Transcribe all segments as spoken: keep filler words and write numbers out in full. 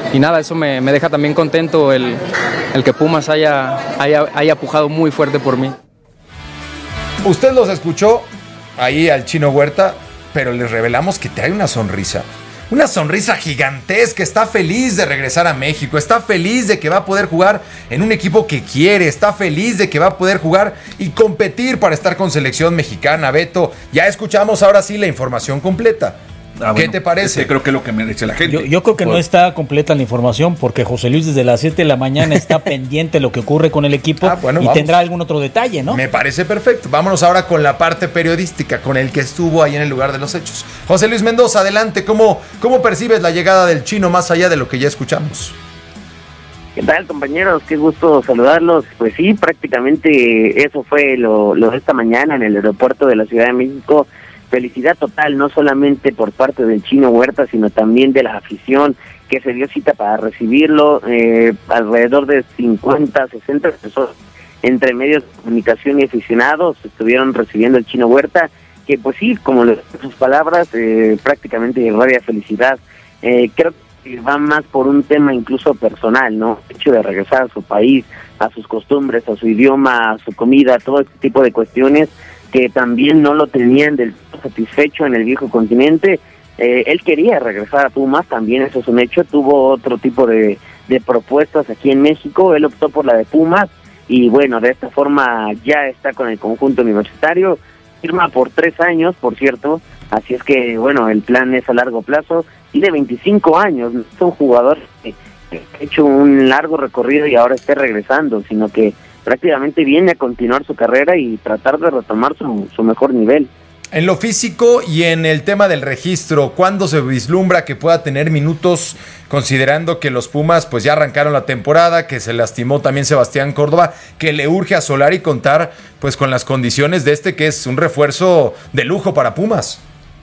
y nada, eso me, me deja también contento el, el que Pumas haya, haya, haya pujado muy fuerte por mí. Usted los escuchó ahí al Chino Huerta, pero les revelamos que trae una sonrisa. Una sonrisa gigantesca, está feliz de regresar a México, está feliz de que va a poder jugar en un equipo que quiere, está feliz de que va a poder jugar y competir para estar con selección mexicana. Beto, ya escuchamos ahora sí la información completa. Ah, ¿Qué bueno, te parece? Este creo que es lo que merece la gente. Yo, yo creo que pues, no está completa la información porque José Luis desde las siete de la mañana está pendiente de lo que ocurre con el equipo ah, bueno, y vamos. Tendrá algún otro detalle, ¿no? Me parece perfecto. Vámonos ahora con la parte periodística, con el que estuvo ahí en el lugar de los hechos. José Luis Mendoza, adelante. ¿Cómo, cómo percibes la llegada del Chino más allá de lo que ya escuchamos? ¿Qué tal, compañeros? Qué gusto saludarlos. Pues sí, prácticamente eso fue lo, lo de esta mañana en el aeropuerto de la Ciudad de México. Felicidad total, no solamente por parte del Chino Huerta, sino también de la afición que se dio cita para recibirlo, eh, alrededor de cincuenta, sesenta personas entre medios de comunicación y aficionados estuvieron recibiendo al Chino Huerta, que pues sí, como le sus palabras, eh, prácticamente irradia felicidad. Eh, creo que va más por un tema incluso personal, ¿no? El hecho de regresar a su país, a sus costumbres, a su idioma, a su comida, todo este tipo de cuestiones que también no lo tenían del todo satisfecho en el viejo continente. Eh, él quería regresar a Pumas, también eso es un hecho, tuvo otro tipo de, de propuestas aquí en México, él optó por la de Pumas, y bueno, de esta forma ya está con el conjunto universitario, firma por tres años, por cierto, así es que bueno, el plan es a largo plazo, tiene veinticinco años, no es un jugador que ha hecho un largo recorrido y ahora esté regresando, sino que prácticamente viene a continuar su carrera y tratar de retomar su, su mejor nivel. En lo físico y en el tema del registro, ¿cuándo se vislumbra que pueda tener minutos, considerando que los Pumas pues ya arrancaron la temporada, que se lastimó también Sebastián Córdoba, que le urge a Solari contar pues con las condiciones de este que es un refuerzo de lujo para Pumas?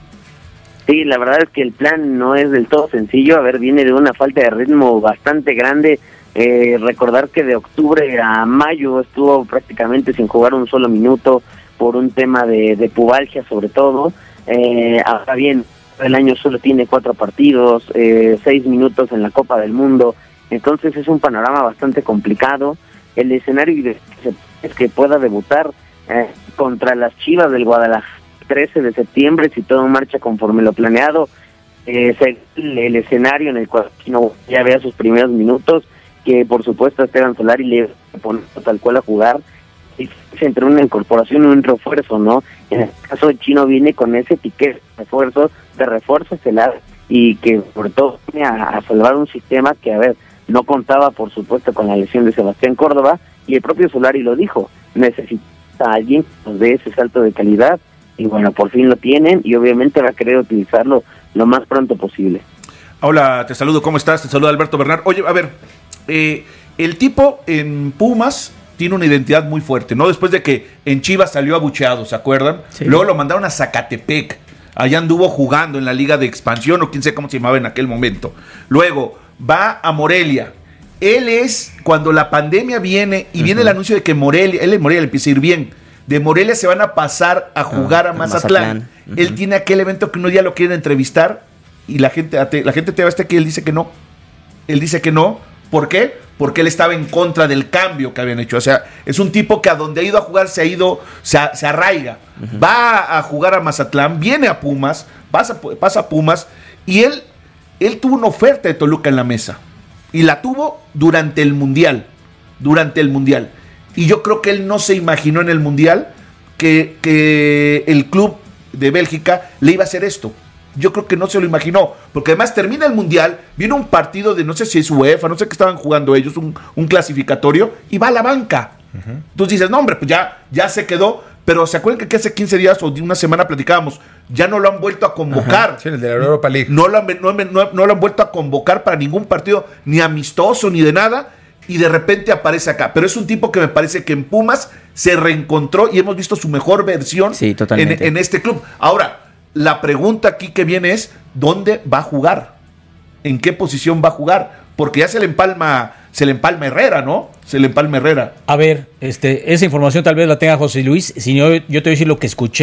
Sí, la verdad es que el plan no es del todo sencillo. A ver, viene de una falta de ritmo bastante grande. Eh, recordar que de octubre a mayo estuvo prácticamente sin jugar un solo minuto por un tema de, de pubalgia sobre todo. Eh, ahora bien, el año solo tiene cuatro partidos, eh, seis minutos en la Copa del Mundo, entonces es un panorama bastante complicado. El escenario es que pueda debutar eh, contra las Chivas del Guadalajara trece de septiembre, si todo marcha conforme lo planeado. Eh, el, el escenario en el cual no ya vea sus primeros minutos, que por supuesto a Esteban Solari le pone tal cual a jugar, y entre una incorporación y un refuerzo, ¿no? En el caso del Chino viene con ese ticket de refuerzo, de refuerzo estelar, y que sobre todo viene a, a salvar un sistema que, a ver, no contaba por supuesto con la lesión de Sebastián Córdoba, y el propio Solari lo dijo, necesita a alguien que nos dé ese salto de calidad, y bueno, por fin lo tienen, y obviamente va a querer utilizarlo lo más pronto posible. Hola, te saludo, ¿cómo estás? Te saluda Alberto Bernal. Oye, a ver, eh, el tipo en Pumas tiene una identidad muy fuerte, ¿no? Después de que en Chivas salió abucheado, ¿se acuerdan? Sí. Luego lo mandaron a Zacatepec, allá anduvo jugando en la Liga de Expansión, o quién sé cómo se llamaba en aquel momento. Luego va a Morelia. Él es, cuando la pandemia viene, y uh-huh. viene el anuncio de que Morelia, él en Morelia le empieza a ir bien, de Morelia se van a pasar a jugar uh, a Mazatlán. Mazatlán. Uh-huh. Él tiene aquel evento que uno ya lo quiere entrevistar, y la gente, la gente te va a estar aquí, él dice que no. Él dice que no. ¿Por qué? Porque él estaba en contra del cambio que habían hecho. O sea, es un tipo que a donde ha ido a jugar se ha ido, se, a, se arraiga. Uh-huh. Va a jugar a Mazatlán, viene a Pumas, pasa, pasa a Pumas, y él, él tuvo una oferta de Toluca en la mesa. Y la tuvo durante el Mundial. Durante el Mundial. Y yo creo que él no se imaginó en el Mundial que, que el club de Bélgica le iba a hacer esto. Yo creo que no se lo imaginó, porque además termina el Mundial, viene un partido de no sé si es UEFA, no sé qué estaban jugando ellos, un, un clasificatorio, y va a la banca. Uh-huh. Entonces dices, no hombre, pues ya, ya se quedó, pero ¿se acuerdan que hace quince días o de una semana platicábamos? Ya no lo han vuelto a convocar. Uh-huh. Sí, el de la Europa League. No lo, han, no, no, no lo han vuelto a convocar para ningún partido, ni amistoso, ni de nada, y de repente aparece acá. Pero es un tipo que me parece que en Pumas se reencontró y hemos visto su mejor versión sí, totalmente. en, en este club. Ahora, la pregunta aquí que viene es, ¿dónde va a jugar? ¿En qué posición va a jugar? Porque ya se le empalma, se le empalma Herrera, ¿no? Se le empalma Herrera. A ver, este, esa información tal vez la tenga José Luis, si no, yo te voy a decir lo que escuché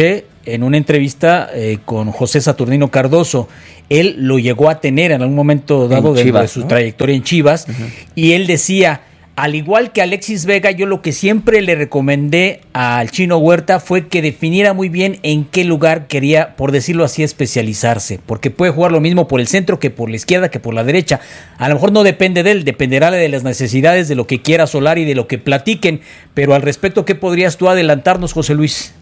en una entrevista eh, con José Saturnino Cardoso. Él lo llegó a tener en algún momento dado en de, Chivas, de su ¿no? trayectoria en Chivas, uh-huh. y él decía, al igual que Alexis Vega, yo lo que siempre le recomendé al Chino Huerta fue que definiera muy bien en qué lugar quería, por decirlo así, especializarse, porque puede jugar lo mismo por el centro que por la izquierda, que por la derecha. A lo mejor no depende de él, dependerá de las necesidades, de lo que quiera Solari y de lo que platiquen, pero al respecto, ¿qué podrías tú adelantarnos, José Luis?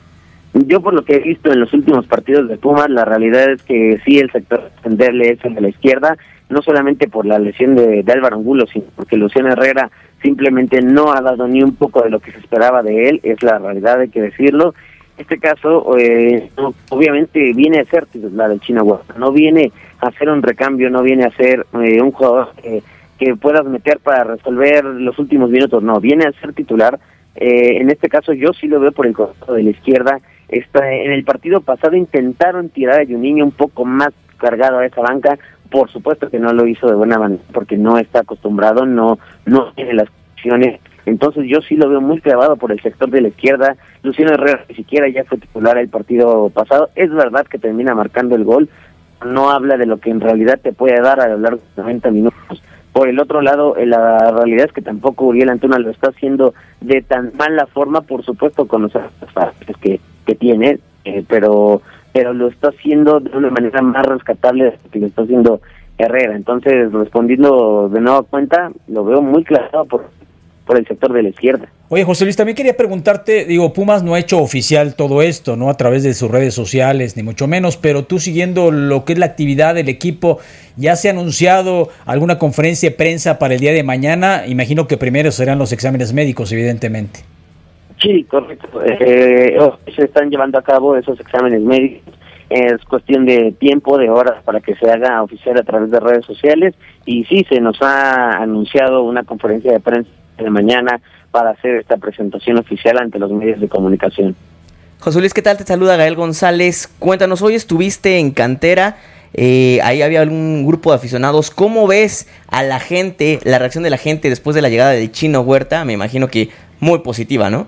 Yo, por lo que he visto en los últimos partidos de Pumas, la realidad es que sí, el sector defenderle es el de la izquierda, no solamente por la lesión de, de Álvaro Angulo, sino porque Luciano Herrera simplemente no ha dado ni un poco de lo que se esperaba de él, es la realidad, hay que decirlo. En este caso, eh, no, obviamente viene a ser titular del Chino Huerta, no viene a hacer un recambio, no viene a ser eh, un jugador que, que puedas meter para resolver los últimos minutos, no, viene a ser titular. Eh, en este caso yo sí lo veo por el costado de la izquierda. Está, en el partido pasado intentaron tirar a Juninho un poco más cargado a esa banca, por supuesto que no lo hizo de buena manera porque no está acostumbrado, no no tiene las opciones, entonces yo sí lo veo muy clavado por el sector de la izquierda. Luciano Herrera ni siquiera ya fue titular el partido pasado, es verdad que termina marcando el gol, no habla de lo que en realidad te puede dar a lo largo de noventa minutos. Por el otro lado, la realidad es que tampoco Uriel Antuna lo está haciendo de tan mala forma, por supuesto con los factores que, que tiene, eh, pero pero lo está haciendo de una manera más rescatable de lo que lo está haciendo Herrera. Entonces, respondiendo de nueva cuenta, lo veo muy claro por, por el sector de la izquierda. Oye, José Luis, también quería preguntarte, digo, Pumas no ha hecho oficial todo esto, ¿no? A través de sus redes sociales, ni mucho menos, pero tú siguiendo lo que es la actividad del equipo, ¿ya se ha anunciado alguna conferencia de prensa para el día de mañana? Imagino que primero serán los exámenes médicos, evidentemente. Sí, correcto. Eh, se están llevando a cabo esos exámenes médicos. Es cuestión de tiempo, de horas, para que se haga oficial a través de redes sociales. Y sí, se nos ha anunciado una conferencia de prensa de mañana para hacer esta presentación oficial ante los medios de comunicación. José Luis, ¿qué tal? Te saluda Gael González. Cuéntanos, hoy estuviste en cantera, eh, ahí había algún grupo de aficionados. ¿Cómo ves a la gente, la reacción de la gente después de la llegada del Chino Huerta? Me imagino que muy positiva, ¿no?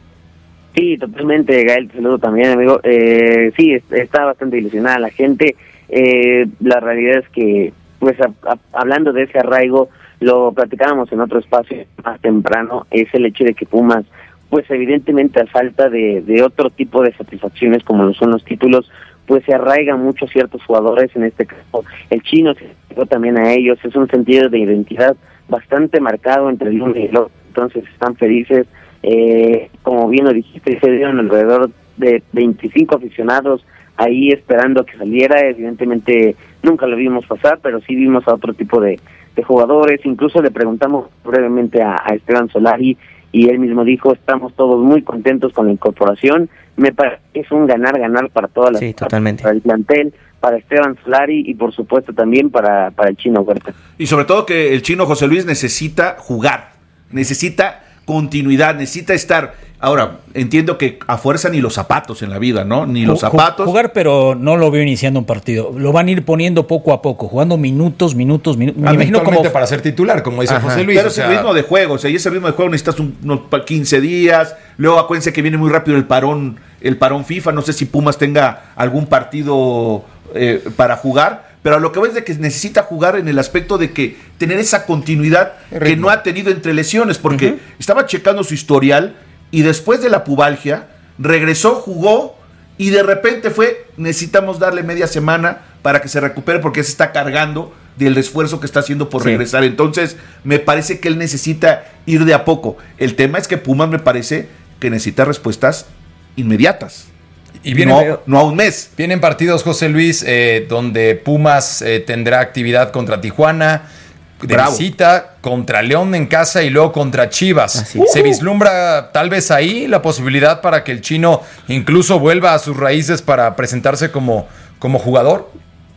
Sí, totalmente, Gael, te saludo también, amigo. Eh, sí, está bastante ilusionada la gente. Eh, la realidad es que, pues, a, a, hablando de ese arraigo, lo platicábamos en otro espacio más temprano, es el hecho de que Pumas, pues evidentemente a falta de, de otro tipo de satisfacciones como lo son los títulos, pues se arraigan mucho ciertos jugadores, en este caso el Chino se llegó también a ellos, es un sentido de identidad bastante marcado entre el uno y el otro, entonces están felices. Eh, como bien lo dijiste, se dieron alrededor de veinticinco aficionados ahí esperando que saliera. Evidentemente nunca lo vimos pasar, pero sí vimos a otro tipo de, de jugadores. Incluso le preguntamos brevemente a, a Esteban Solari y él mismo dijo, estamos todos muy contentos con la incorporación. Me parece que es un ganar-ganar para todas las sí, totalmente. Para el plantel, para Esteban Solari y por supuesto también para, para el Chino Huerta. Y sobre todo que el Chino José Luis necesita jugar, necesita continuidad, necesita estar. Ahora, entiendo que a fuerza ni los zapatos en la vida, ¿no? Ni los zapatos. Jugar, pero no lo veo iniciando un partido. Lo van a ir poniendo poco a poco, jugando minutos, minutos, minutos. Me imagino como para ser titular, como dice Ajá. José Luis. Pero o sea, es el ritmo de juego, o sea, y ese ritmo de juego necesitas un, unos quince días. Luego acuérdense que viene muy rápido el parón, el parón FIFA. No sé si Pumas tenga algún partido eh, para jugar. Pero a lo que ves de que necesita jugar en el aspecto de que tener esa continuidad que no ha tenido entre lesiones, porque uh-huh. estaba checando su historial y después de la pubalgia regresó, jugó y de repente fue, necesitamos darle media semana para que se recupere porque se está cargando del esfuerzo que está haciendo por sí. regresar. Entonces me parece que él necesita ir de a poco. El tema es que Pumas me parece que necesita respuestas inmediatas. Y viene, no, no a un mes. Vienen partidos, José Luis, eh, donde Pumas eh, tendrá actividad contra Tijuana, de Bravo. visita, contra León en casa y luego contra Chivas. Uh-huh. ¿Se vislumbra tal vez ahí la posibilidad para que el Chino incluso vuelva a sus raíces para presentarse como, como jugador?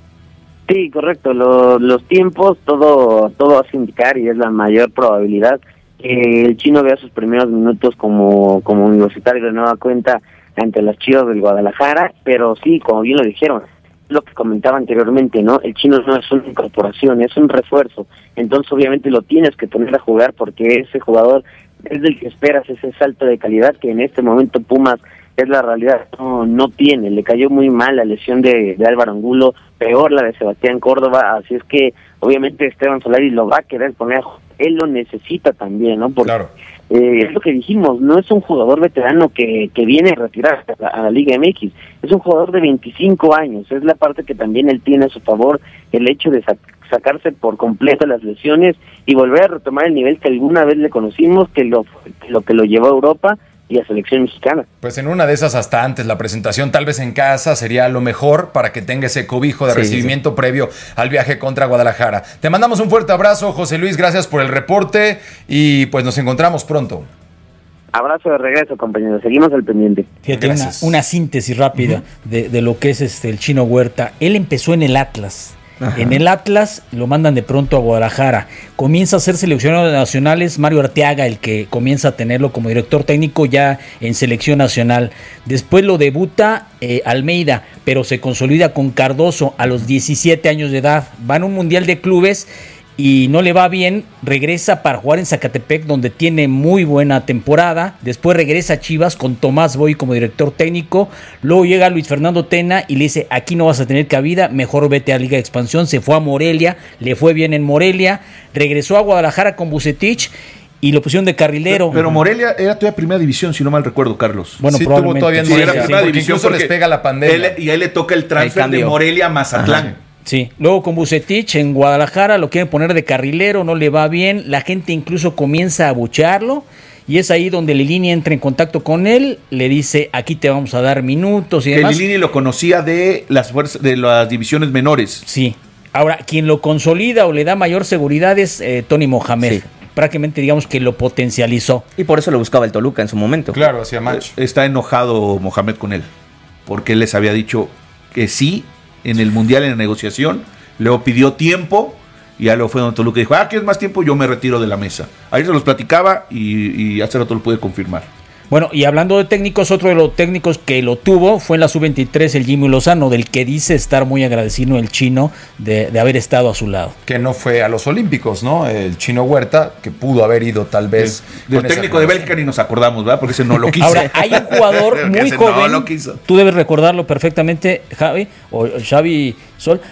Sí, correcto. Lo, los tiempos, todo, todo hace indicar y es la mayor probabilidad que el Chino vea sus primeros minutos como, como universitario de nueva cuenta ante las Chivas del Guadalajara, pero sí, como bien lo dijeron, lo que comentaba anteriormente, ¿no? El Chino no es una incorporación, es un refuerzo, entonces obviamente lo tienes que poner a jugar porque ese jugador es del que esperas ese salto de calidad que en este momento Pumas es la realidad, no, no tiene, le cayó muy mal la lesión de, de Álvaro Angulo, peor la de Sebastián Córdoba, así es que obviamente Esteban Solari lo va a querer poner, él lo necesita también, ¿no? Porque claro. eh, es lo que dijimos, no es un jugador veterano que, que viene a retirarse a la, a la Liga M X, es un jugador de veinticinco años, es la parte que también él tiene a su favor, el hecho de sac- sacarse por completo las lesiones y volver a retomar el nivel que alguna vez le conocimos, que lo, que lo que lo llevó a Europa y a selección mexicana. Pues en una de esas hasta antes la presentación, tal vez en casa, sería lo mejor para que tenga ese cobijo de sí, recibimiento sí. previo al viaje contra Guadalajara. Te mandamos un fuerte abrazo, José Luis, gracias por el reporte y pues nos encontramos pronto. Abrazo de regreso, compañeros, seguimos al pendiente. Fíjate, una, una síntesis rápida uh-huh. de, de lo que es este el Chino Huerta. Él empezó en el Atlas. Ajá. En el Atlas lo mandan de pronto a Guadalajara, comienza a ser seleccionado nacionales, Mario Arteaga el que comienza a tenerlo como director técnico ya en selección nacional, después lo debuta eh, Almeida, pero se consolida con Cardoso a los diecisiete años de edad, van a un mundial de clubes y no le va bien, regresa para jugar en Zacatepec donde tiene muy buena temporada, después regresa a Chivas con Tomás Boy como director técnico, luego llega Luis Fernando Tena y le dice aquí no vas a tener cabida, mejor vete a Liga de Expansión, se fue a Morelia, le fue bien en Morelia, regresó a Guadalajara con Bucetich y lo pusieron de carrilero. Pero, pero Morelia era todavía primera división, si no mal recuerdo, Carlos. Bueno, sí, probablemente. Tuvo todavía en sí, Morelia, era primera sí, división incluso les pega la pandemia. Él, y ahí le toca el transfer el de Morelia a Mazatlán. Ajá. Sí, luego con Bucetich en Guadalajara lo quieren poner de carrilero, no le va bien, la gente incluso comienza a abuchearlo y es ahí donde Lilini entra en contacto con él, le dice aquí te vamos a dar minutos y que demás. Lilini lo conocía de las fuerzas, de las divisiones menores. Sí, ahora quien lo consolida o le da mayor seguridad es eh, Tony Mohamed. Sí. Prácticamente digamos que lo potencializó. Y por eso lo buscaba el Toluca en su momento. Claro, hacía match. Está enojado Mohamed con él, porque él les había dicho que sí en el Mundial en la negociación, luego pidió tiempo y ya luego fue donde Toluca dijo, ah, ¿quieres más tiempo? Yo me retiro de la mesa. Ahí se los platicaba y, y hace rato lo pude confirmar. Bueno, y hablando de técnicos, otro de los técnicos que lo tuvo fue en la sub veintitrés el Jimmy Lozano, del que dice estar muy agradecido el Chino de, de haber estado a su lado. Que no fue a los Olímpicos, ¿no? El Chino Huerta, que pudo haber ido tal vez. Sí. Del técnico de Bélgica ni nos acordamos, ¿verdad? Porque ese no lo quiso. Ahora, hay un jugador muy joven, no lo quiso. Tú debes recordarlo perfectamente, Javi, o Xavi Sol,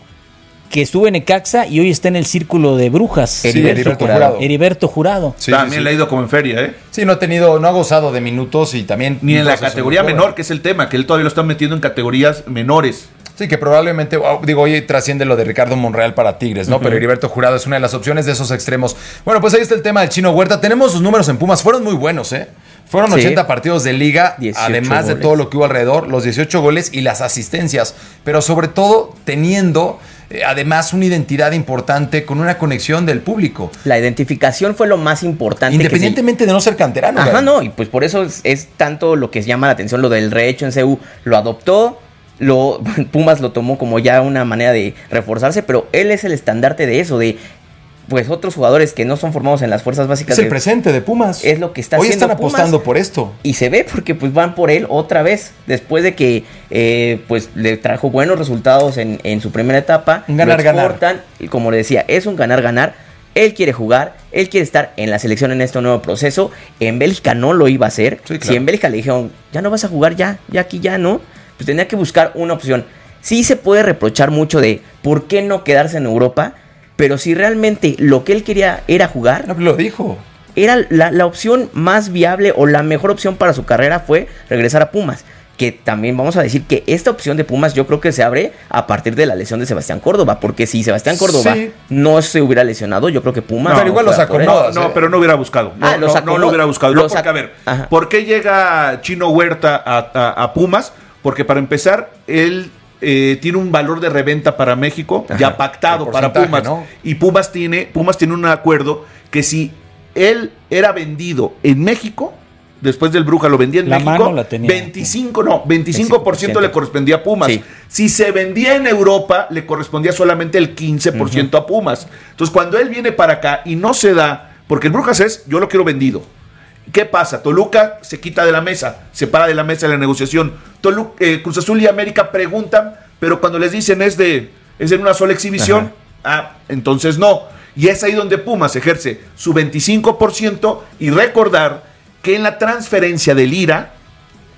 que estuvo en Necaxa y hoy está en el Círculo de Brujas. Sí, Heriberto, Heriberto Jurado. Jurado. Heriberto Jurado. Sí, también sí, sí. le ha ido como en feria, ¿eh? Sí, no ha tenido, no ha gozado de minutos y también... Ni en la categoría menor, que es el tema, que él todavía lo están metiendo en categorías menores. Sí, que probablemente, digo, hoy trasciende lo de Ricardo Monreal para Tigres, ¿no? Uh-huh. Pero Heriberto Jurado es una de las opciones de esos extremos. Bueno, pues ahí está el tema del Chino Huerta. Tenemos sus números en Pumas, fueron muy buenos, ¿eh? Fueron sí. ochenta partidos de liga, además goles. De todo lo que hubo alrededor, los dieciocho goles y las asistencias, pero sobre todo teniendo eh, además una identidad importante con una conexión del público. La identificación fue lo más importante. Independientemente que se... de no ser canterano. Ajá, no, y pues por eso es, es tanto lo que llama la atención, lo del rehecho en C U, lo adoptó, lo Pumas lo tomó como ya una manera de reforzarse, pero él es el estandarte de eso, de... pues otros jugadores que no son formados en las fuerzas básicas. Es el de, presente de Pumas. Es lo que está Hoy haciendo están Pumas, apostando por esto. Y se ve porque pues van por él otra vez. Después de que eh, pues le trajo buenos resultados en, en su primera etapa. Un ganar-ganar. Y como le decía, es un ganar-ganar. Él quiere jugar, él quiere estar en la selección en este nuevo proceso. En Bélgica no lo iba a hacer. Sí, claro. Si en Bélgica le dijeron, ya no vas a jugar, ya, ya aquí ya no. Pues tenía que buscar una opción. Sí se puede reprochar mucho de por qué no quedarse en Europa. Pero si realmente lo que él quería era jugar... No, lo dijo. Era la, la opción más viable o la mejor opción para su carrera fue regresar a Pumas. Que también vamos a decir que esta opción de Pumas yo creo que se abre a partir de la lesión de Sebastián Córdoba. Porque si Sebastián Córdoba sí. no se hubiera lesionado, yo creo que Pumas... No, pero igual los acomodas. No, no, pero no hubiera buscado. No, ah, no, no lo hubiera buscado. No, porque, a ver, Ajá. ¿por qué llega Chino Huerta a, a, a Pumas? Porque para empezar, él... Eh, tiene un valor de reventa para México Ajá, ya pactado para Pumas, ¿no? Y Pumas tiene Pumas tiene un acuerdo que si él era vendido en México, después del Bruja lo vendía en la México, la tenía. veinticinco no, veinticinco por ciento le correspondía a Pumas. Sí. Si se vendía en Europa, le correspondía solamente el quince por ciento uh-huh. a Pumas. Entonces, cuando él viene para acá y no se da, porque el Brujas es, yo lo quiero vendido. ¿Qué pasa? Toluca se quita de la mesa, se para de la mesa de la negociación. Toluca, eh, Cruz Azul y América preguntan, pero cuando les dicen es de es en una sola exhibición, Ajá. ah, entonces no. Y es ahí donde Pumas ejerce su veinticinco por ciento y recordar que en la transferencia del Lira,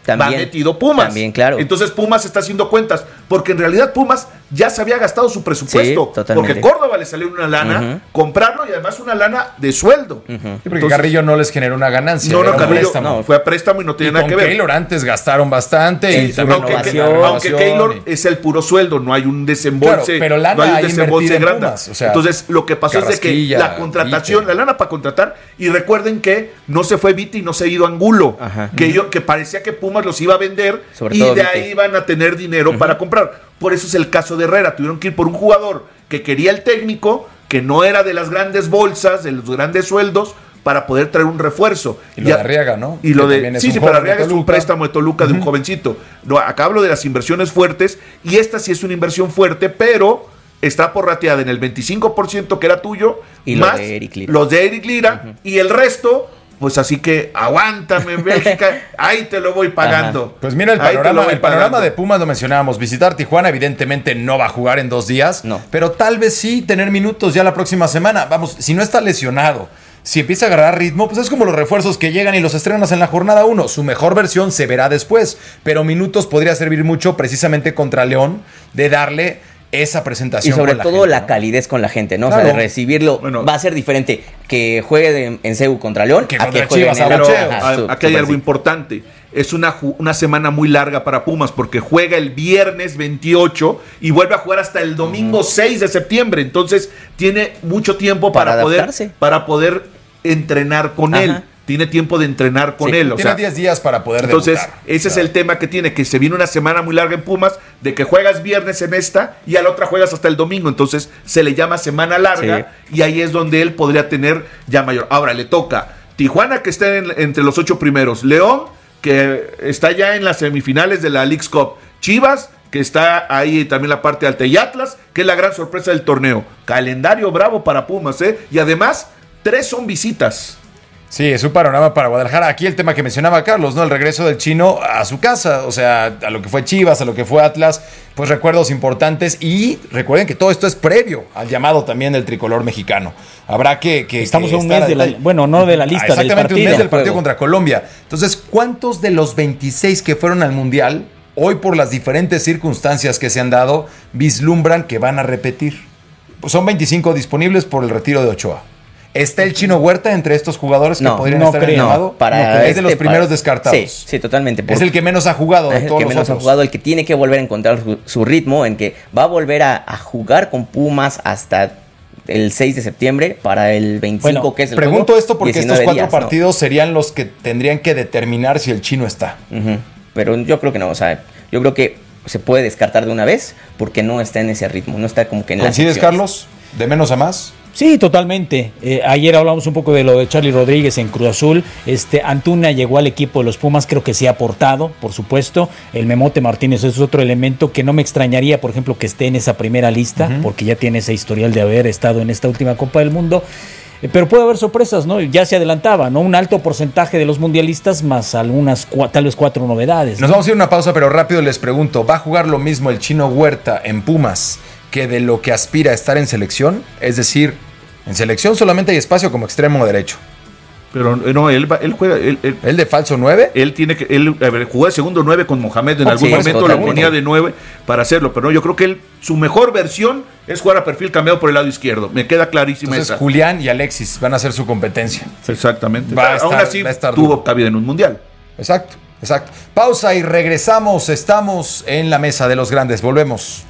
también, va metido Pumas. También, claro. Entonces Pumas está haciendo cuentas, porque en realidad Pumas ya se había gastado su presupuesto. Sí, totalmente. Porque Córdoba le salió una lana, Uh-huh. comprarlo y además una lana de sueldo. Uh-huh. Sí, porque Entonces, Carrillo no les generó una ganancia. No, no, era un Carrillo préstamo. no, fue a préstamo y no tiene Y nada con que ver. Keylor antes gastaron bastante. Sí, y su también Aunque, renovación. aunque renovación Keylor y- es el puro sueldo, no hay un desembolse, Claro, pero lana no hay un hay desembolse invertida en grande. Pumas, o sea, Entonces, lo que pasó es de que Carrasquilla, la contratación, Vite. la lana para contratar, y recuerden que no se fue Vite y no se ha ido Angulo, Ajá. que yo, que parecía que Pumas los iba a vender Sobre y todo de Vite. ahí iban a tener dinero para comprar. Por eso es el caso de Herrera, tuvieron que ir por un jugador que quería el técnico, que no era de las grandes bolsas, de los grandes sueldos, para poder traer un refuerzo. Y lo de Arriaga, ¿no? Y lo Que de también es sí, un sí, joven pero de Arriaga es un Toluca. préstamo de Toluca de un jovencito. No, acá hablo de las inversiones fuertes y esta sí es una inversión fuerte, pero está porrateada en el veinticinco por ciento que era tuyo, Y lo más de Eric Lira. los de Eric Lira y el resto, pues así que aguántame, Bélgica, ahí te lo voy pagando. Pues mira, el Ahí te lo panorama, voy el panorama pagando. de Pumas lo mencionábamos. Visitar Tijuana evidentemente no va a jugar en dos días, No. pero tal vez sí tener minutos ya la próxima semana. Vamos, si no está lesionado, si empieza a agarrar ritmo, pues es como los refuerzos que llegan y los estrenas en la jornada uno. Su mejor versión se verá después, pero minutos podría servir mucho precisamente contra León de darle esa Y presentación. sobre con la todo gente, la ¿no? calidez con la gente, ¿no? O Claro. sea, de recibirlo Bueno. va a ser diferente que juegue de- en C U contra León Que a contra que juegue Chivas, en el a Pero Abucheos. Ajá, a- su- aquí hay súper algo sí. importante. Es una, ju- una semana muy larga para Pumas porque juega el viernes veintiocho y vuelve a jugar hasta el domingo seis de septiembre. Entonces tiene mucho tiempo para, Para poder, adaptarse. para poder entrenar con Ajá. él. Tiene tiempo de entrenar con Sí. él. O Tiene sea, diez días para poder entonces, debutar. ese O sea, es el tema que tiene, que se viene una semana muy larga en Pumas, de que juegas viernes en esta y a la otra juegas hasta el domingo. Entonces, se le llama semana larga y ahí es donde él podría tener ya mayor. Ahora, le toca Tijuana, que está en- entre los ocho primeros. León, que está ya en las semifinales de la Leagues Cup. Chivas, que está ahí también la parte alta. Y Atlas, que es la gran sorpresa del torneo. Calendario bravo para Pumas, ¿eh? Y además, tres son visitas. Sí, es un panorama para Guadalajara. Aquí el tema que mencionaba Carlos, ¿no? El regreso del chino a su casa, o sea, a lo que fue Chivas, a lo que fue Atlas, pues recuerdos importantes. Y recuerden que todo esto es previo al llamado también del tricolor mexicano. Habrá que. que Estamos que a un estar mes de la- al detalle. bueno, no de la lista, Ah, del exactamente, un mes partido. del partido Juego. contra Colombia. Entonces, ¿cuántos de los veintiséis que fueron al Mundial, hoy por las diferentes circunstancias que se han dado, vislumbran que van a repetir? Pues son veinticinco disponibles por el retiro de Ochoa. ¿Está el Chino Huerta entre estos jugadores que No, podrían no estar en el creo. llamado? Para No creo. Es de este los primeros par- descartados. Sí, sí, totalmente. Es el que menos ha jugado de Es el todos que los menos ha otros. jugado, el que tiene que volver a encontrar su, su ritmo, en que va a volver a, a jugar con Pumas hasta el seis de septiembre para el veinticinco, Bueno, que es el Pregunto juego, esto porque estos diecinueve cuatro días, ¿no? partidos serían los que tendrían que determinar si el Chino está. Ujú. Pero yo creo que no, o sea, yo creo que se puede descartar de una vez porque no está en ese ritmo, no está como que en las ¿Coincides, opciones. Carlos? ¿De menos a más? Sí, totalmente. Eh, ayer hablamos un poco de lo de Charlie Rodríguez en Cruz Azul. Este, Antuna llegó al equipo de los Pumas, creo que sí ha aportado, por supuesto. El Memote Martínez es otro elemento que no me extrañaría, por ejemplo, que esté en esa primera lista, uh-huh. porque ya tiene ese historial de haber estado en esta última Copa del Mundo. Eh, pero puede haber sorpresas, ¿no? Ya se adelantaba, ¿no? Un alto porcentaje de los mundialistas más algunas, cua- tal vez cuatro novedades. Nos ¿no? vamos a ir a una pausa, pero rápido les pregunto, ¿va a jugar lo mismo el Chino Huerta en Pumas que de lo que aspira a estar en selección? Es decir, en selección solamente hay espacio como extremo derecho. Pero no, él, va, él juega. Él, él, ¿El de falso nueve? Él tiene que. Él a ver, jugó de segundo nueve con Mohamed. En Oh, algún sí, momento lo totalmente. ponía de nueve para hacerlo. Pero no, yo creo que él, su mejor versión es jugar a perfil cambiado por el lado izquierdo. Me queda clarísima Entonces esa. Julián y Alexis van a ser su competencia. Exactamente. Va a Aún estar- así, va a estar tuvo duro. cabida en un mundial. Exacto, exacto. Pausa y regresamos. Estamos en la mesa de los grandes. Volvemos.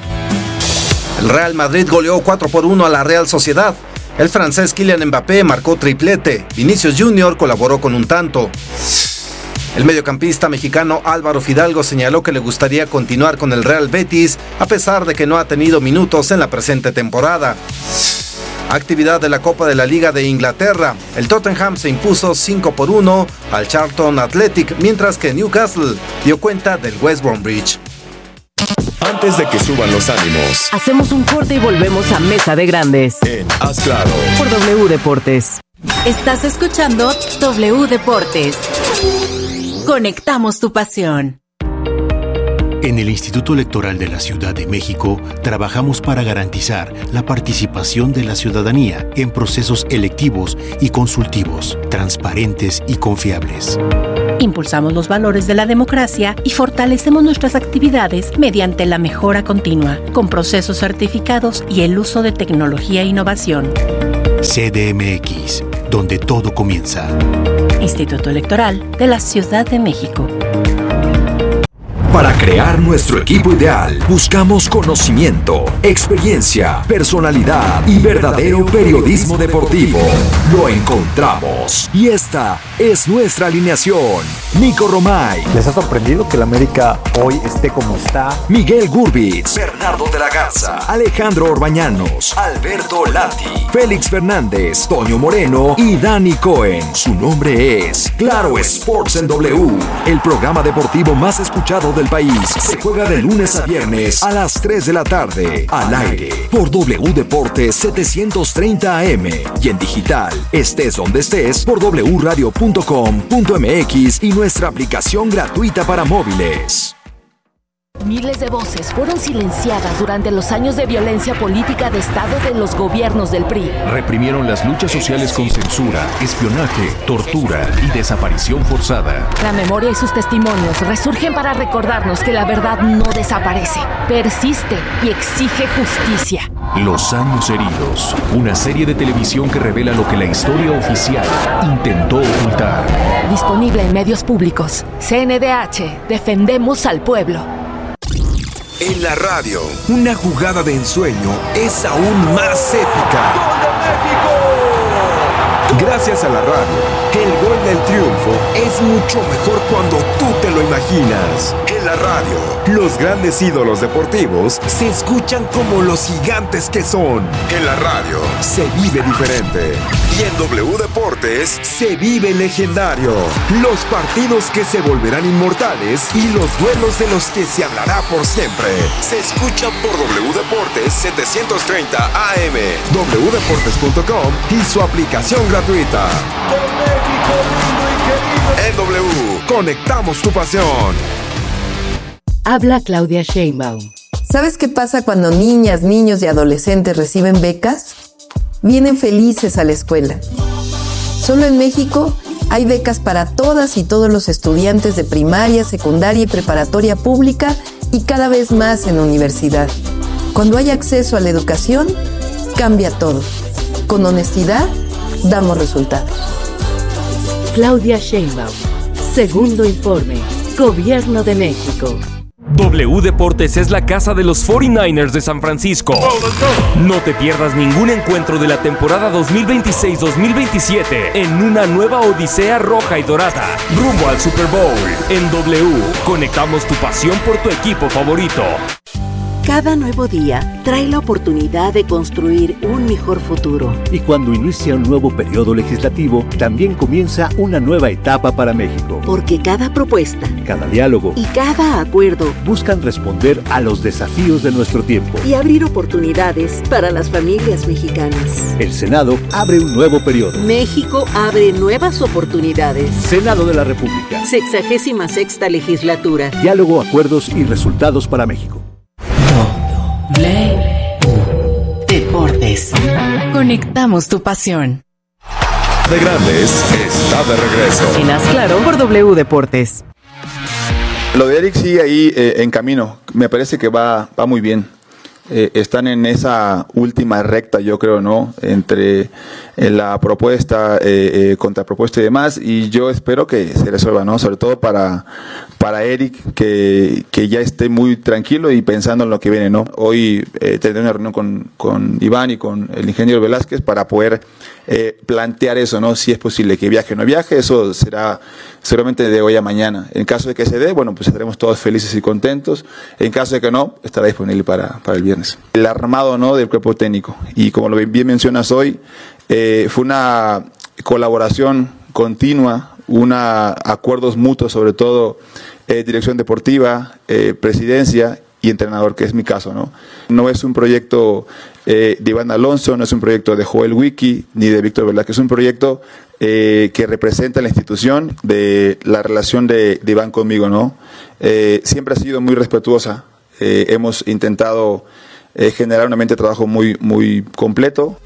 El Real Madrid goleó cuatro por uno a la Real Sociedad. El francés Kylian Mbappé marcó triplete. Vinicius Junior colaboró con un tanto. El mediocampista mexicano Álvaro Fidalgo señaló que le gustaría continuar con el Real Betis a pesar de que no ha tenido minutos en la presente temporada. Actividad de la Copa de la Liga de Inglaterra. El Tottenham se impuso cinco por uno al Charlton Athletic, mientras que Newcastle dio cuenta del West Bromwich. Antes de que suban los ánimos, Hacemos un corte y volvemos a Mesa de Grandes en Haz Claro. por W Deportes. Estás escuchando W Deportes. Conectamos tu pasión. En el Instituto Electoral de la Ciudad de México trabajamos para garantizar la participación de la ciudadanía en procesos electivos y consultivos, transparentes y confiables. Impulsamos los valores de la democracia y fortalecemos nuestras actividades mediante la mejora continua, con procesos certificados y el uso de tecnología e innovación. C D M X, donde todo comienza. Instituto Electoral de la Ciudad de México. Para crear nuestro equipo ideal, buscamos conocimiento, experiencia, personalidad y verdadero periodismo deportivo. Lo encontramos. Y esta es nuestra alineación. Nico Romay. ¿Les ha sorprendido que el América hoy esté como está? Miguel Gurbitz. Bernardo de la Garza. Alejandro Orbañanos. Alberto Lati. Félix Fernández. Toño Moreno y Dani Cohen. Su nombre es Claro Sports en W, el programa deportivo más escuchado del país. Se juega de lunes a viernes a las tres de la tarde, al aire, por W Deportes setecientos treinta A M y en digital, estés donde estés, por w radio punto com punto m x y nuestra aplicación gratuita para móviles. Miles de voces fueron silenciadas durante los años de violencia política de Estado de los gobiernos del P R I. Reprimieron las luchas sociales con censura, espionaje, tortura y desaparición forzada. La memoria y sus testimonios resurgen para recordarnos que la verdad no desaparece, persiste y exige justicia. Los años heridos, una serie de televisión que revela lo que la historia oficial intentó ocultar. Disponible en medios públicos. C N D H, defendemos al pueblo. En la radio, una jugada de ensueño es aún más épica. ¡Gol de México! Gracias a la radio, el gol del triunfo es mucho mejor cuando tú te lo imaginas. En la radio, los grandes ídolos deportivos se escuchan como los gigantes que son. En la radio, se vive diferente. Y en W Deportes, se vive legendario. Los partidos que se volverán inmortales y los duelos de los que se hablará por siempre. Se escuchan por W Deportes setecientos treinta A M, w deportes punto com y su aplicación gratuita. En W, conectamos tu pasión. Habla Claudia Sheinbaum. ¿Sabes qué pasa cuando niñas, niños y adolescentes reciben becas? Vienen felices a la escuela. Solo en México hay becas para todas y todos los estudiantes de primaria, secundaria y preparatoria pública y cada vez más en universidad. Cuando hay acceso a la educación, cambia todo. Con honestidad, damos resultados. Claudia Sheinbaum. Segundo informe. Gobierno de México. W Deportes es la casa de los cuarenta y nueve ers de San Francisco. No te pierdas ningún encuentro de la temporada dos mil veintiséis dos mil veintisiete en una nueva odisea roja y dorada, rumbo al Super Bowl. En W, conectamos tu pasión por tu equipo favorito. Cada nuevo día trae la oportunidad de construir un mejor futuro. Y cuando inicia un nuevo periodo legislativo, también comienza una nueva etapa para México. Porque cada propuesta, cada diálogo y cada acuerdo buscan responder a los desafíos de nuestro tiempo y abrir oportunidades para las familias mexicanas. El Senado abre un nuevo periodo. México abre nuevas oportunidades. Senado de la República. Sexagésima sexta legislatura. Diálogo, acuerdos y resultados para México. W Deportes. Conectamos tu pasión. De Grandes está de regreso. En Haz Claro por W Deportes. Lo de Eric sigue ahí eh, en camino. Me parece que va, va muy bien. Eh, están en esa última recta, yo creo, ¿no? Entre eh, la propuesta, eh, eh, contrapropuesta y demás. Y yo espero que se resuelva, ¿no? Sobre todo para, para Eric, que, que ya esté muy tranquilo y pensando en lo que viene, ¿no? Hoy eh, tendré una reunión con, con Iván y con el ingeniero Velázquez para poder eh, plantear eso, ¿no? Si es posible que viaje o no viaje, eso será seguramente de hoy a mañana. En caso de que se dé, bueno, pues estaremos todos felices y contentos. En caso de que no, estará disponible para, para el viernes. El armado, ¿no?, del cuerpo técnico. Y como lo bien mencionas hoy, eh, fue una colaboración continua, una acuerdos mutuos, sobre todo eh, dirección deportiva, eh, presidencia y entrenador, que es mi caso, ¿no? No es un proyecto eh, de Iván Alonso, no es un proyecto de Joel Wiki ni de Víctor Velázquez, es un proyecto eh, que representa la institución, de la relación de, de Iván conmigo, ¿no? Eh, siempre ha sido muy respetuosa, eh, hemos intentado eh, generar un ambiente de trabajo muy, muy completo.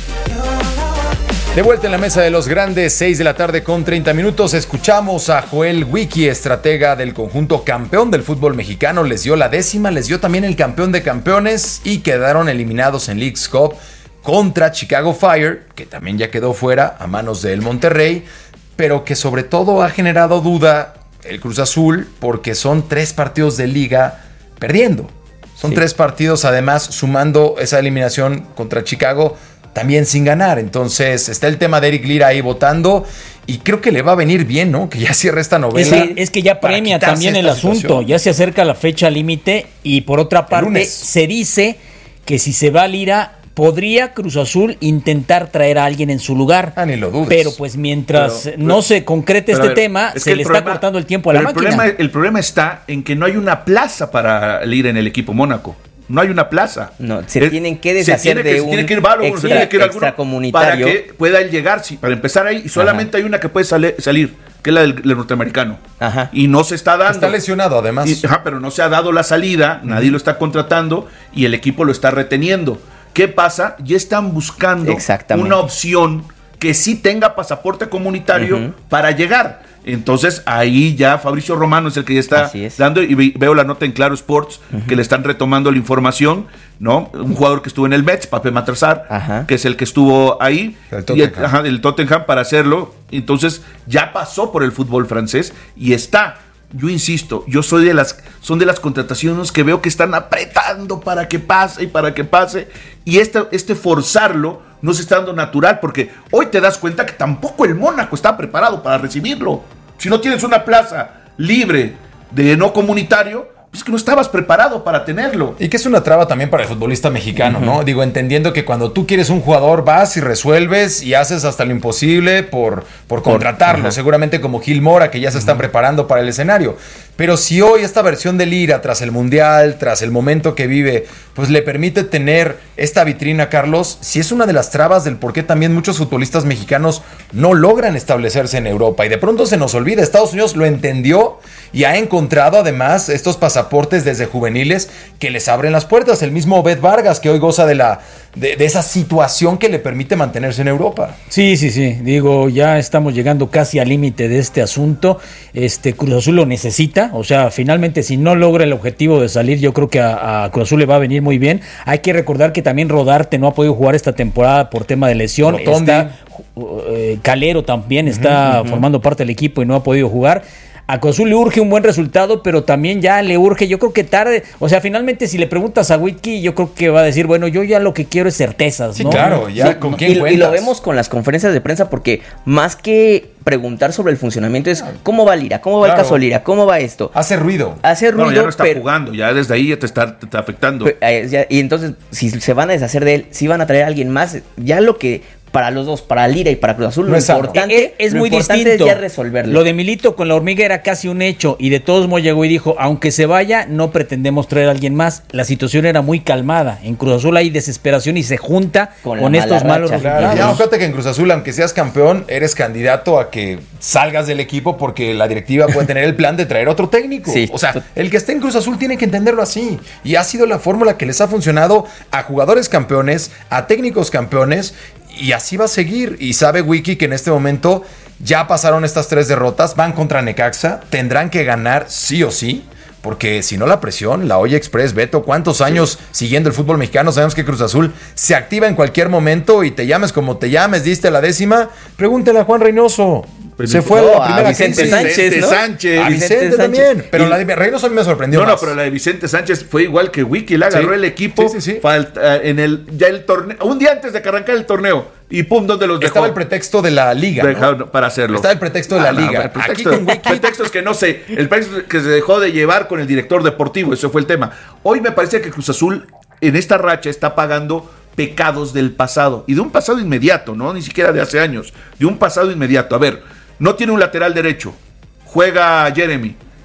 De vuelta en la mesa de los grandes, seis de la tarde con treinta minutos, escuchamos a Joel Wiki, estratega del conjunto campeón del fútbol mexicano. Les dio la décima, les dio también el campeón de campeones y quedaron eliminados en Leagues Cup contra Chicago Fire, que también ya quedó fuera a manos del Monterrey, pero que sobre todo ha generado duda el Cruz Azul porque son tres partidos de liga perdiendo. Son sí. tres partidos, además, sumando esa eliminación contra Chicago, también sin ganar. Entonces está el tema de Eric Lira ahí votando y creo que le va a venir bien, ¿no? Que ya cierre esta novela. Es que, es que ya premia también el asunto, situación. Ya se acerca la fecha límite y por otra parte se dice que si se va Lira podría Cruz Azul intentar traer a alguien en su lugar. Ah, ni lo dudes. Pero pues mientras pero, no pero, se concrete este ver, tema, se le problema, está cortando el tiempo a la el máquina. Problema, el problema está en que no hay una plaza para Lira en el equipo Mónaco. No hay una plaza. No, se es, tienen que deshacer tiene de que, un tiene que ir Balo, extra, se tiene que ir extracomunitario para que pueda él llegar, sí, para empezar ahí. Y solamente ajá. hay una que puede sale, salir, que es la del, del norteamericano. Ajá. Y no se está dando. Está lesionado además. Y, ajá, pero no se ha dado la salida, uh-huh. nadie lo está contratando y el equipo lo está reteniendo. ¿Qué pasa? Ya están buscando una opción que sí tenga pasaporte comunitario uh-huh. para llegar. Entonces ahí ya Fabricio Romano es el que ya está dando, y veo la nota en Claro Sports uh-huh. que le están retomando la información, ¿no? Un jugador que estuvo en el Metz, Pape Matar, uh-huh. que es el que estuvo ahí, el Tottenham. Y, ajá, el Tottenham para hacerlo. Entonces ya pasó por el fútbol francés y está. Yo insisto, yo soy de las, son de las contrataciones que veo que están apretando para que pase y para que pase, y este, este forzarlo no se está dando natural, porque hoy te das cuenta que tampoco el Mónaco está preparado para recibirlo. Si no tienes una plaza libre de no comunitario, es que no estabas preparado para tenerlo. Y que es una traba también para el futbolista mexicano, uh-huh. ¿no? Digo, entendiendo que cuando tú quieres un jugador, vas y resuelves y haces hasta lo imposible por, por contratarlo. Uh-huh. Seguramente como Gil Mora, que ya se están uh-huh. preparando para el escenario. Pero si hoy esta versión de Lira, tras el Mundial, tras el momento que vive, pues le permite tener esta vitrina, Carlos, si es una de las trabas del por qué también muchos futbolistas mexicanos no logran establecerse en Europa. Y de pronto se nos olvida, Estados Unidos lo entendió y ha encontrado además estos pasaportes desde juveniles que les abren las puertas. El mismo Obed Vargas, que hoy goza de la de, de esa situación que le permite mantenerse en Europa. Sí, sí, sí. Digo, ya estamos llegando casi al límite de este asunto. Este Cruz Azul lo necesita. O sea, finalmente, si no logra el objetivo de salir, yo creo que a, a Cruz Azul le va a venir muy bien. Hay que recordar que también Rodarte no ha podido jugar esta temporada por tema de lesión. Rotondi. Está, eh, Calero también está uh-huh, uh-huh. formando parte del equipo y no ha podido jugar. A Cruz Azul le urge un buen resultado, pero también ya le urge, yo creo que tarde, o sea, finalmente si le preguntas a Witki, yo creo que va a decir, bueno, yo ya lo que quiero es certezas, ¿no? Sí, claro, ya sí, con quién y, cuentas. Y lo vemos con las conferencias de prensa, porque más que preguntar sobre el funcionamiento es cómo va Lira, cómo va claro. el caso Lira, cómo va esto. Hace ruido. Hace ruido, no, ya no está pero, jugando, ya desde ahí ya te está, te está afectando. Pero, eh, ya, y entonces, si se van a deshacer de él, si van a traer a alguien más, ya lo que... Para los dos, para Lira y para Cruz Azul, no lo es importante, es, es lo muy importante distinto. es ya resolverlo. Lo de Milito con la hormiga era casi un hecho y de todos modos llegó y dijo, aunque se vaya, no pretendemos traer a alguien más. La situación era muy calmada. En Cruz Azul hay desesperación y se junta con, con estos malos resultados. Claro, ya, fíjate que en Cruz Azul, aunque seas campeón, eres candidato a que salgas del equipo porque la directiva puede tener el plan de traer otro técnico. Sí. O sea, el que esté en Cruz Azul tiene que entenderlo así. Y ha sido la fórmula que les ha funcionado a jugadores campeones, a técnicos campeones. Y así va a seguir. Y sabe Wiki que en este momento ya pasaron estas tres derrotas. Van contra Necaxa. Tendrán que ganar sí o sí. Porque si no la presión, la olla express, Beto, ¿cuántos años sí. siguiendo el fútbol mexicano? Sabemos que Cruz Azul se activa en cualquier momento y te llames como te llames, diste la décima. Pregúntele a Juan Reynoso. Se fue no, a la primera a Vicente Sánchez, Vicente ¿no? Sánchez. A Vicente, Vicente Sánchez. también. Pero y, la de Reynoso a mí me sorprendió No, más. no, pero la de Vicente Sánchez fue igual que Wiki. Le agarró sí. el equipo sí, sí, sí. Falta, en el, ya el torneo, un día antes de que arrancara el torneo. Y pum, ¿dónde los dejó? Estaba el pretexto de la liga, ¿no? Para hacerlo. Estaba el pretexto de la ah, liga. No, el pretexto, Aquí con Wiki. Pretextos que no sé. El pretexto que se dejó de llevar con el director deportivo. Ese fue el tema. Hoy me parece que Cruz Azul en esta racha está pagando pecados del pasado. Y de un pasado inmediato, ¿no? Ni siquiera de hace años. De un pasado inmediato. A ver, no tiene un lateral derecho. Juega Jeremy.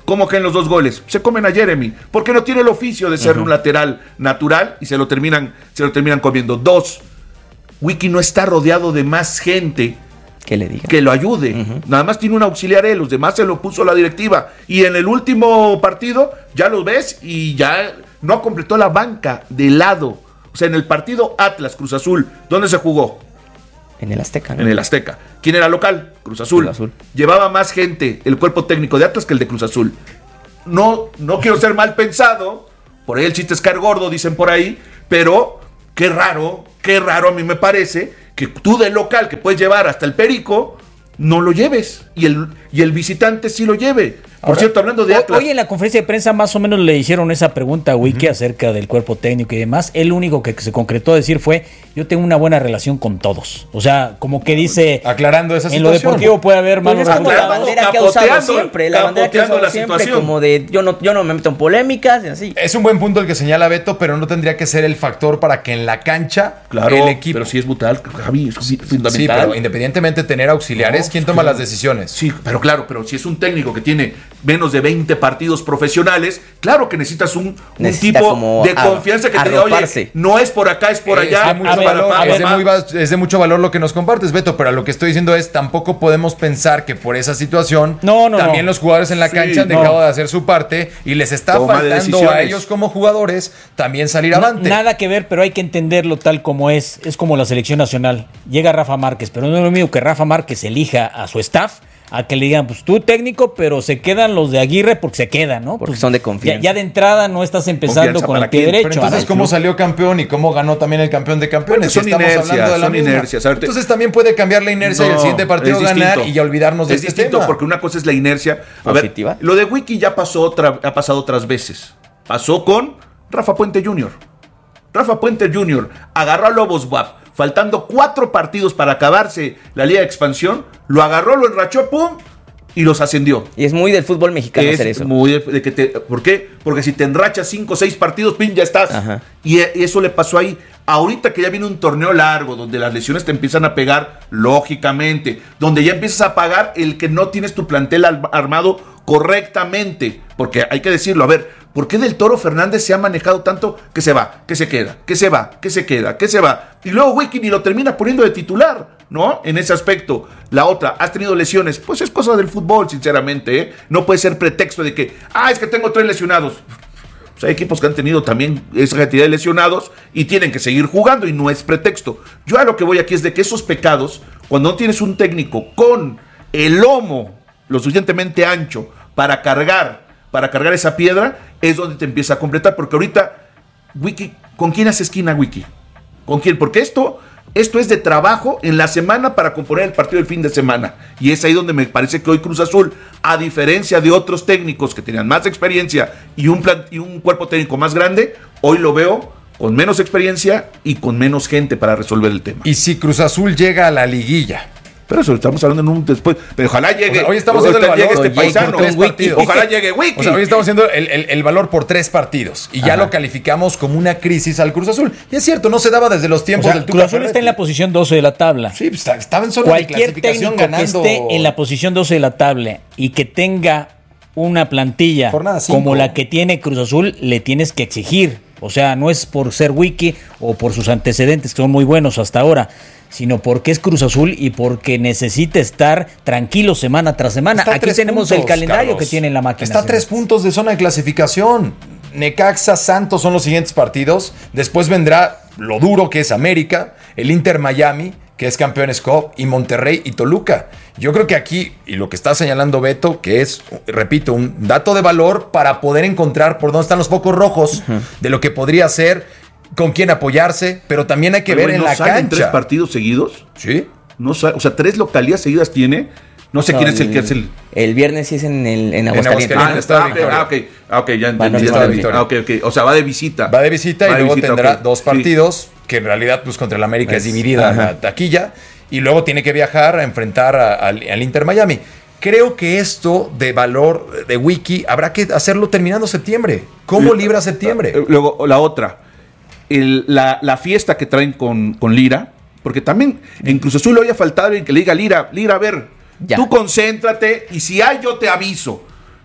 ¿Cómo caen los dos goles? Se comen a Jeremy, porque no tiene el oficio de ser uh-huh. un lateral natural y se lo terminan, se lo terminan comiendo. Dos, Wiki no está rodeado de más gente que le diga, que lo ayude. Uh-huh. Nada más tiene un auxiliar él, los demás se lo puso la directiva. Y en el último partido ya lo ves y ya no completó la banca de lado. O sea, en el partido Atlas Cruz Azul, ¿dónde se jugó? En el Azteca, ¿no? En el Azteca. ¿Quién era local? Cruz Azul. Cruz Azul. Llevaba más gente el cuerpo técnico de Atlas que el de Cruz Azul. No, no quiero ser mal pensado, por ahí el chiste es caer gordo, dicen por ahí, pero qué raro, qué raro a mí me parece que tú de local que puedes llevar hasta el Perico, no lo lleves, y el, y el visitante sí lo lleve. Por Ahora, cierto, hablando de Atlas. Hoy en la conferencia de prensa más o menos le hicieron esa pregunta a Wiki uh-huh. acerca del cuerpo técnico y demás. El único que se concretó a decir fue, yo tengo una buena relación con todos. O sea, como que dice... Aclarando esa en situación. En lo deportivo puede haber malos pues es como la bandera que ha usado siempre. La bandera que ha usado siempre, situación. Como de yo no, yo no me meto en polémicas y así. Es un buen punto el que señala Beto, pero no tendría que ser el factor para que en la cancha claro, el equipo... pero sí es brutal, Javi, es fundamental. Sí, pero independientemente de tener auxiliares, no, ¿quién toma claro. las decisiones? Sí, pero claro, pero si es un técnico que tiene menos de veinte partidos profesionales, claro que necesitas un, un tipo de confianza que te diga, oye, no es por acá, es por es allá. De mucho valor, es, de muy, es de mucho valor lo que nos compartes, Beto, pero lo que estoy diciendo es, tampoco podemos pensar que por esa situación no, no, también no. los jugadores en la cancha sí, han dejado no. de hacer su parte y les está Toma faltando a ellos como jugadores también salir no, avante. Nada que ver, pero hay que entenderlo tal como es. Es como la selección nacional. Llega Rafa Márquez, pero no es lo mismo que Rafa Márquez elija a su staff a que le digan, pues tú técnico, pero se quedan los de Aguirre porque se quedan, ¿no? Porque pues son de confianza. Ya, ya de entrada no estás empezando con el pie derecho. Pero entonces, ¿cómo salió campeón y cómo ganó también el campeón de campeones? Son Estamos inercias, hablando de la son misma. inercias. Entonces también puede cambiar la inercia no, y el siguiente partido ganar y ya olvidarnos de es este distinto tema. Porque una cosa es la inercia. A positiva. Ver, lo de Wiki ya pasó otra, ha pasado otras veces. Pasó con Rafa Puente junior Rafa Puente junior agarró a Lobos W A P, faltando cuatro partidos para acabarse la Liga de Expansión, lo agarró, lo enrachó, pum, y los ascendió. Y es muy del fútbol mexicano es hacer eso. Muy de, de que te, ¿por qué? Porque si te enrachas cinco o seis partidos, pin, ya estás. Ajá. Y eso le pasó ahí. Ahorita que ya viene un torneo largo, donde las lesiones te empiezan a pegar, lógicamente, donde ya empiezas a pagar el que no tienes tu plantel armado correctamente. Porque hay que decirlo, a ver, ¿por qué Del Toro Fernández se ha manejado tanto que se va, que se queda, que se va, que se queda, que se va? Y luego Wiki ni lo termina poniendo de titular, ¿no? En ese aspecto. La otra, ¿has tenido lesiones? Pues es cosa del fútbol, sinceramente, ¿eh? No puede ser pretexto de que, ah, es que tengo tres lesionados. O sea, hay equipos que han tenido también esa cantidad de lesionados y tienen que seguir jugando y no es pretexto. Yo a lo que voy aquí es de que esos pecados, cuando no tienes un técnico con el lomo lo suficientemente ancho para cargar, para cargar esa piedra, es donde te empieza a completar. Porque ahorita, Wiki, ¿con quién hace esquina Wiki? ¿Con quién? Porque esto... Esto es de trabajo en la semana para componer el partido del fin de semana. Y es ahí donde me parece que hoy Cruz Azul, a diferencia de otros técnicos que tenían más experiencia y un, plan, y un cuerpo técnico más grande, hoy lo veo con menos experiencia y con menos gente para resolver el tema. Y si Cruz Azul llega a la liguilla... Pero eso estamos hablando en un después. Pero ojalá llegue. O sea, hoy estamos haciendo el valor este paisano. Tres partidos. Ojalá llegue Wiki. O sea, hoy estamos haciendo el, el, el valor por tres partidos. Y Ajá. ya lo calificamos como una crisis al Cruz Azul. Y es cierto, no se daba desde los tiempos o sea, del Cruz Azul está en la posición doce de la tabla. Sí, pues estaba en zona Cualquier de clasificación técnico ganando. que esté en la posición doce de la tabla y que tenga una plantilla como la que tiene Cruz Azul, le tienes que exigir. O sea, no es por ser Wiki o por sus antecedentes, que son muy buenos hasta ahora, sino porque es Cruz Azul y porque necesita estar tranquilo semana tras semana. Está Aquí tenemos puntos, el calendario Carlos. que tiene la máquina. Está a tres puntos de zona de clasificación. Necaxa, Santos son los siguientes partidos. Después vendrá lo duro que es América, el Inter Miami, que es Campeones Cup, y Monterrey y Toluca. Yo creo que aquí, y lo que está señalando Beto, que es, repito, un dato de valor para poder encontrar por dónde están los focos rojos uh-huh. de lo que podría ser, con quién apoyarse, pero también hay que pero ver en ¿no la cancha. ¿Tres partidos seguidos? Sí. No, o sea, tres localías seguidas tiene. No sé no, quién es el que es el... El viernes sí es en, el, en Aguascalientes. Ah, está, ah, ok, ah, ok, ya entendí. Ah, okay, okay. O sea, va de visita. Va de visita va y de luego visita, tendrá okay. dos partidos, sí. que en realidad pues contra el América es, es dividida ajá. la taquilla, y luego tiene que viajar a enfrentar a, a, al Inter Miami. Creo que esto de valor de Wiki habrá que hacerlo terminando septiembre. ¿Cómo L- libra septiembre? Luego, la otra, el, la, la fiesta que traen con, con Lira, porque también en Cruz Azul hoy ha faltado alguien que le diga Lira, Lira, a ver, ya. Tú concéntrate y si hay yo te aviso.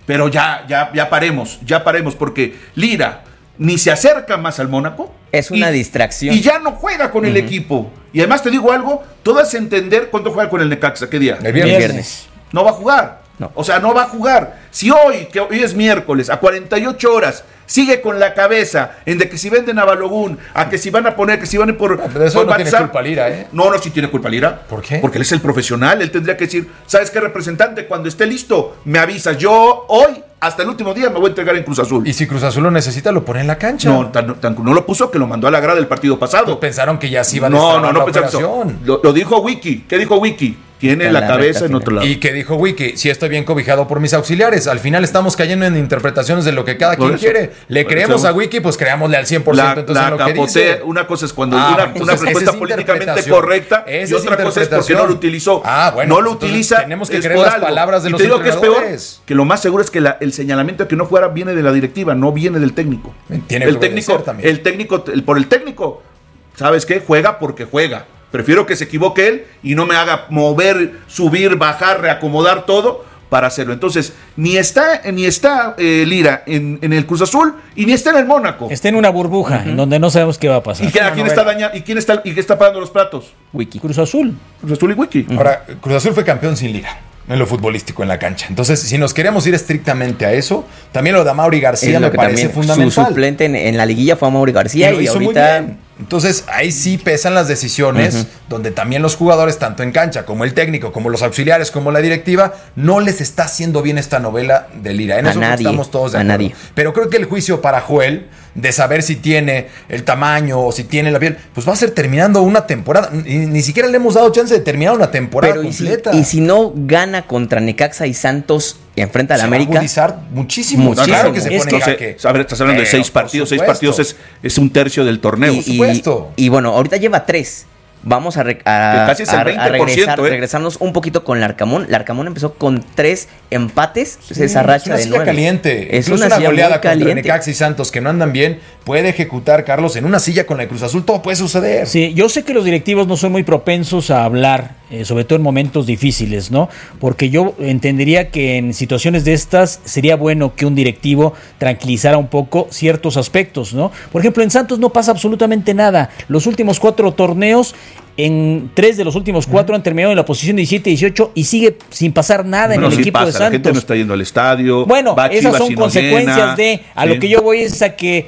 Pero ya, ya, ya paremos, ya paremos, porque Lira ni se acerca más al Mónaco. Es una y, distracción. Y ya no juega con uh-huh. el equipo. Y además te digo algo, tú das a entender cuándo juega con el Necaxa, ¿qué día? El viernes. viernes. No va a jugar. No. O sea, no va a jugar. Si hoy, que hoy es miércoles, a cuarenta y ocho horas, sigue con la cabeza en de que si venden a Balogun, a que si van a poner, que si van a ir por... No, pero eso por no tiene culpa Lira, ¿eh? No, no, sí tiene culpa Lira. ¿Por qué? Porque él es el profesional, él tendría que decir, ¿sabes qué, representante? Cuando esté listo, me avisas. Yo hoy, hasta el último día, me voy a entregar en Cruz Azul. Y si Cruz Azul lo necesita, lo pone en la cancha. No, tan, tan, no lo puso que lo mandó a la grada del partido pasado. Pues pensaron que ya se iba a No, no, no, no pensaron. Lo, lo dijo Wiki. ¿Qué dijo Wiki? Tiene en la, la cabeza en otro lado. Y que dijo Wiki, si estoy bien cobijado por mis auxiliares. Al final estamos cayendo en interpretaciones de lo que cada quien quiere. Le creemos a Wiki, pues creámosle al cien por ciento. La, entonces la lo que capote, dice. Una cosa es cuando ah, una, entonces, una respuesta es políticamente correcta y otra cosa es porque no lo utilizó. Ah, bueno, no lo pues utiliza. Tenemos que creer las algo. palabras de y los te digo que es peor, entrenadores. que lo más seguro es que la, el señalamiento de que no fuera viene de la directiva, no viene del técnico. Tiene el que técnico, también. el técnico, el, por el técnico, ¿sabes qué? Juega porque juega. Prefiero que se equivoque él y no me haga mover, subir, bajar, reacomodar todo para hacerlo. Entonces, ni está, ni está eh, Lira en, en el Cruz Azul y ni está en el Mónaco. Está en una burbuja, uh-huh. en donde no sabemos qué va a pasar. ¿Y que, a quién está dañando? ¿Y quién está, y qué está pagando los platos? Wiki. Cruz Azul. Cruz Azul y Wiki. Uh-huh. Ahora, Cruz Azul fue campeón sin Lira en lo futbolístico en la cancha. Entonces, si nos queremos ir estrictamente a eso, también lo de Amaury García me parece fundamental. Su suplente en, en la liguilla fue Amaury García y, y ahorita... Entonces, ahí sí pesan las decisiones, uh-huh. donde también los jugadores, tanto en cancha como el técnico, como los auxiliares, como la directiva, no les está haciendo bien esta novela de Lira. En a eso nadie, estamos todos de a acuerdo. Nadie. Pero creo que el juicio para Joel, de saber si tiene el tamaño o si tiene la piel, pues va a ser terminando una temporada. Ni, ni siquiera le hemos dado chance de terminar una temporada Pero completa. Y si, y si no gana contra Necaxa y Santos y enfrenta a la se América. Va a agudizar muchísimo. muchísimo. Claro que se es pone que, que, a ver, estás hablando pero, de seis partidos. Seis partidos es, es un tercio del torneo. Y, por supuesto. Y, y bueno, ahorita lleva tres. Vamos a, re, a, casi es el veinte por ciento, a regresar, ¿eh? regresarnos un poquito con Larcamón. Larcamón empezó con tres empates. Sí, esa racha es una de silla nueve. caliente. Es Incluso una, una goleada contra caliente. Necaxa y Santos que no andan bien. Puede ejecutar, Carlos, en una silla con la Cruz Azul. Todo puede suceder. Sí, yo sé que los directivos no son muy propensos a hablar, eh, sobre todo en momentos difíciles, ¿no? Porque yo entendería que en situaciones de estas sería bueno que un directivo tranquilizara un poco ciertos aspectos, ¿no? Por ejemplo, en Santos no pasa absolutamente nada. Los últimos cuatro torneos, en tres de los últimos cuatro uh-huh. han terminado en la posición diecisiete y dieciocho y sigue sin pasar nada bueno, en el sí equipo pasa, de Santos. La gente no está yendo al estadio. Bueno, va esas son consecuencias llena, de... A sí. lo que yo voy es a que...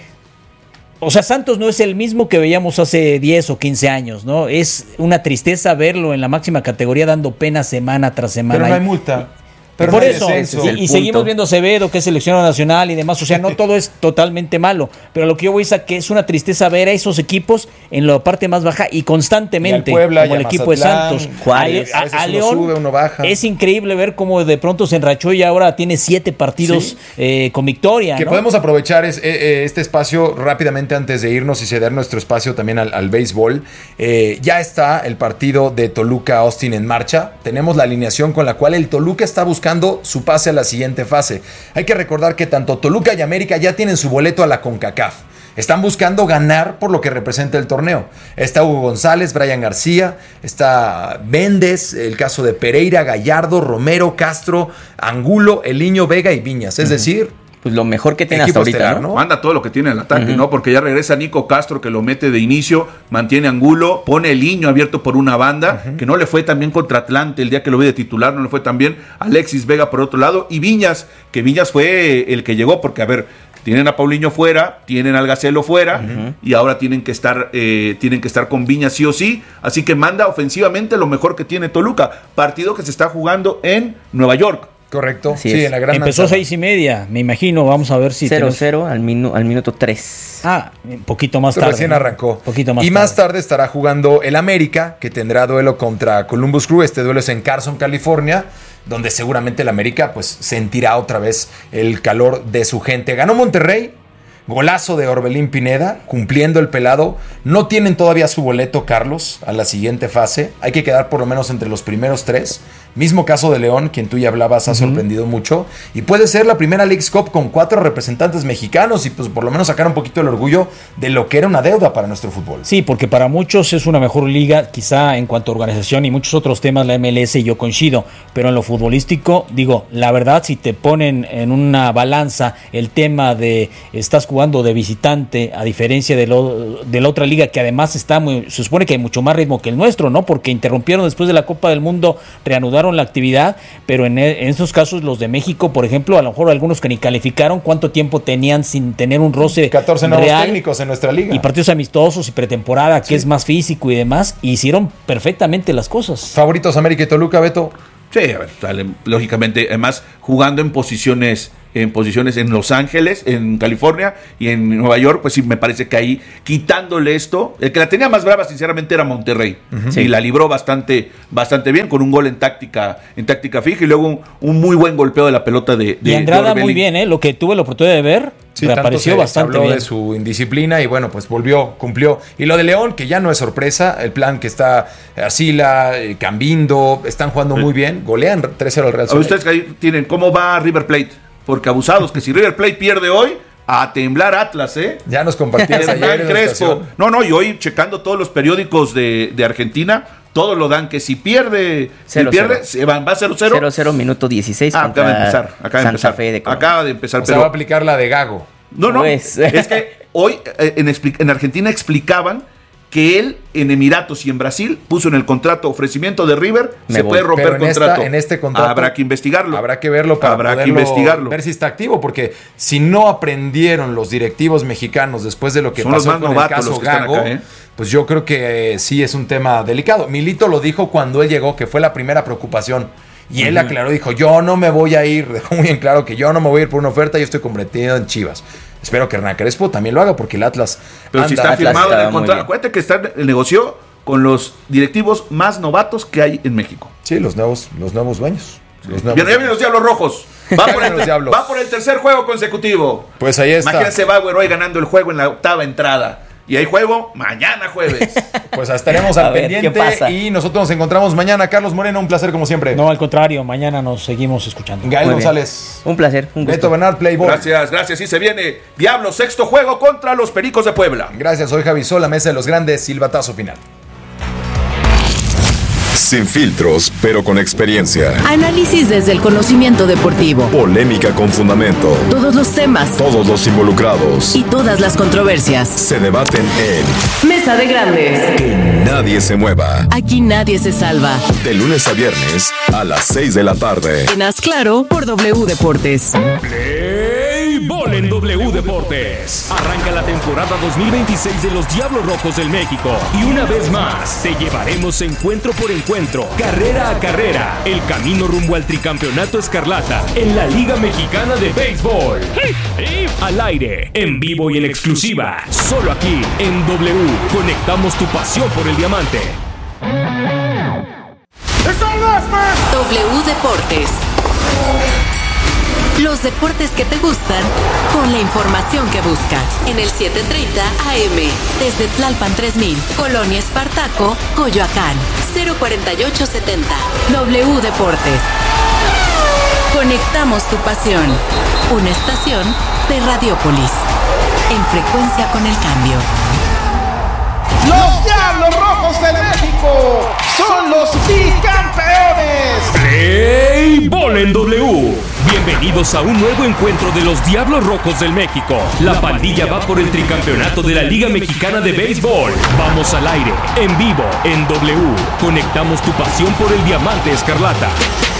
O sea, Santos no es el mismo que veíamos hace diez o quince años, ¿no? Es una tristeza verlo en la máxima categoría dando pena semana tras semana. Pero no hay multa. Pero por no eso, y, y seguimos viendo Acevedo, que es seleccionado nacional y demás, o sea, no todo es totalmente malo, pero lo que yo voy es a que es una tristeza ver a esos equipos en la parte más baja y constantemente, y Puebla, como el equipo Mazatlán, de Santos. Juárez, a, a, a León sube, uno baja. Es increíble ver cómo de pronto se enrachó y ahora tiene siete partidos sí. eh, con victoria. Que ¿no? podemos aprovechar es, eh, este espacio rápidamente antes de irnos y ceder nuestro espacio también al, al béisbol. Eh, ya está el partido de Toluca-Austin en marcha. Tenemos la alineación con la cual el Toluca está buscando su pase a la siguiente fase. Hay que recordar que tanto Toluca y América ya tienen su boleto a la CONCACAF. Están buscando ganar por lo que representa el torneo. Está Hugo González, Brian García, está Méndez, el caso de Pereira, Gallardo, Romero, Castro, Angulo, Eliño, Vega y Viñas. Es uh-huh. decir, pues lo mejor que tiene hasta ahorita, estelar, ¿no? Manda todo lo que tiene en el ataque, uh-huh. ¿no? Porque ya regresa Nico Castro, que lo mete de inicio, mantiene Angulo, pone el Liño abierto por una banda, uh-huh. que no le fue tan bien contra Atlante el día que lo vi de titular, no le fue tan bien. Alexis Vega por otro lado, y Viñas, que Viñas fue el que llegó, porque a ver, tienen a Paulinho fuera, tienen al Gacelo fuera, uh-huh. y ahora tienen que estar, eh, tienen que estar con Viñas sí o sí, así que manda ofensivamente lo mejor que tiene Toluca, partido que se está jugando en Nueva York. Correcto, sí, sí, en la gran empezó manzana. seis y media, me imagino, vamos a ver si cero cero al, minu- al minuto tres. Ah, un poquito más Esto tarde. Recién ¿no? arrancó. Poquito más y tarde. más tarde estará jugando el América, que tendrá duelo contra Columbus Crew. Este duelo es en Carson, California, donde seguramente el América pues sentirá otra vez el calor de su gente. Ganó Monterrey, Golazo de Orbelín Pineda, cumpliendo el pelado. No tienen todavía su boleto, Carlos, a la siguiente fase. Hay que quedar por lo menos entre los primeros tres. Mismo caso de León, quien tú ya hablabas, ha uh-huh. sorprendido mucho. Y puede ser la primera Leagues Cup con cuatro representantes mexicanos y pues por lo menos sacar un poquito el orgullo de lo que era una deuda para nuestro fútbol. Sí, porque para muchos es una mejor liga, quizá en cuanto a organización y muchos otros temas, la M L S, yo coincido. Pero en lo futbolístico, digo, la verdad, si te ponen en una balanza el tema de estás jugando de visitante, a diferencia de, lo, de la otra liga que además está muy, se supone que hay mucho más ritmo que el nuestro, ¿no? Porque interrumpieron después de la Copa del Mundo, reanudaron la actividad, pero en, en esos casos los de México, por ejemplo, a lo mejor algunos que ni calificaron, ¿cuánto tiempo tenían sin tener un roce catorce nuevos real, técnicos en nuestra liga? Y partidos amistosos y pretemporada, que sí. es más físico y demás, y hicieron perfectamente las cosas. ¿Favoritos América y Toluca, Beto? Sí, a ver, sale, lógicamente, además jugando en posiciones en posiciones en Los Ángeles, en California y en Nueva York, pues sí me parece que ahí, quitándole esto, el que la tenía más brava sinceramente era Monterrey, uh-huh. sí. y la libró bastante bastante bien, con un gol en táctica en táctica fija y luego un, un muy buen golpeo de la pelota de, de y Andrada muy bien, ¿eh? Lo que tuve la oportunidad de ver, sí, reapareció se, bastante se habló bien. de su indisciplina y bueno, pues volvió, cumplió. Y lo de León, que ya no es sorpresa, el plan que está Arcila, eh, Cambindo, están jugando muy bien, golean tres cero al Real Sociedad. Ustedes ahí tienen, ¿cómo va River Plate? Porque abusados, que si River Plate pierde hoy, a temblar Atlas, ¿eh? Ya nos compartías ayer en Crespo. No, no, y hoy checando todos los periódicos de, de Argentina, todos lo dan que si pierde, cero, si pierde, cero. se va, va a cero cero. cero cero, minuto dieciséis. Ah, acaba de empezar, acaba de Santa empezar. Fe de acaba de empezar. O sea, pero va a aplicar la de Gago. No, no, pues. es que hoy eh, en, en Argentina explicaban que él en Emiratos y en Brasil puso en el contrato ofrecimiento de River, Me se voy. puede romper Pero en contrato. Esta, en este contrato habrá que investigarlo. Habrá que verlo para habrá poderlo que investigarlo. ver si está activo, porque si no aprendieron los directivos mexicanos después de lo que Son pasó los más con el novatos caso los que están Gago, acá, ¿eh? pues yo creo que eh, sí es un tema delicado. Milito lo dijo cuando él llegó, que fue la primera preocupación. Y él uh-huh. aclaró, dijo, yo no me voy a ir, dejó muy en claro que yo no me voy a ir por una oferta, yo estoy comprometido en Chivas. Espero que Hernán Crespo también lo haga porque el Atlas Pero anda, si está Atlas firmado está en el contrato, acuérdate que está, negoció con los directivos más novatos que hay en México. Sí, los nuevos, los nuevos dueños. Los nuevos ya vienen los Diablos Rojos. Va por, el, va por el tercer juego consecutivo. Pues ahí está. Imagínense Bauer hoy ganando el juego en la octava entrada. Y hay juego mañana jueves. Pues estaremos al pendiente y nosotros nos encontramos mañana. Carlos Moreno, un placer como siempre. No, al contrario, mañana nos seguimos escuchando. Gael González. Un placer. Un Beto Bernard, Playboy. Gracias, gracias. Y se viene Diablo, sexto juego contra los Pericos de Puebla. Gracias, soy Javi Sol, la mesa de los grandes, silbatazo final. Sin filtros, pero con experiencia. Análisis desde el conocimiento deportivo. Polémica con fundamento. Todos los temas. Todos los involucrados. Y todas las controversias. Se debaten en Mesa de Grandes. Que nadie se mueva. Aquí nadie se salva. De lunes a viernes a las seis de la tarde. En Haz Claro por W Deportes. Play en W Deportes. Arranca la temporada dos mil veintiséis de los Diablos Rojos del México. Y una vez más, te llevaremos encuentro por encuentro, carrera a carrera, el camino rumbo al tricampeonato escarlata en la Liga Mexicana de Béisbol. Al aire, en vivo y en exclusiva, solo aquí en W. Conectamos tu pasión por el diamante. W Deportes. Los deportes que te gustan, con la información que buscas. En el setecientos treinta A M, desde Tlalpan tres mil, Colonia Espartaco, Coyoacán, cero cuarenta y ocho setenta. W Deportes. Conectamos tu pasión. Una estación de Radiópolis. En frecuencia con el cambio. Los Diablos Rojos de México son los bicampeones. Play en W. Bienvenidos a un nuevo encuentro de los Diablos Rojos del México. La pandilla va por el tricampeonato de la Liga Mexicana de Béisbol. Vamos al aire, en vivo, en W. Conectamos tu pasión por el diamante escarlata.